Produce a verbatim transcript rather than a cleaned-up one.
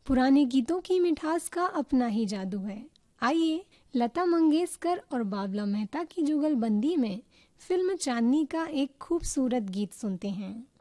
पुराने गीतों की मिठास का अपना ही जादू है। आइए लता मंगेशकर और बाबला मेहता की जुगलबंदी में फिल्म चांदनी का एक खूबसूरत गीत सुनते हैं।